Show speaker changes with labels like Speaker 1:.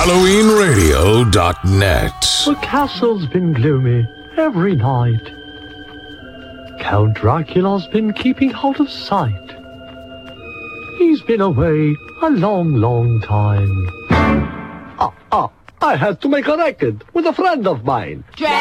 Speaker 1: HalloweenRadio.net.
Speaker 2: The castle's been gloomy every night. Count Dracula's been keeping out of sight. He's been away a long, long time. I had to make a record with a friend of mine.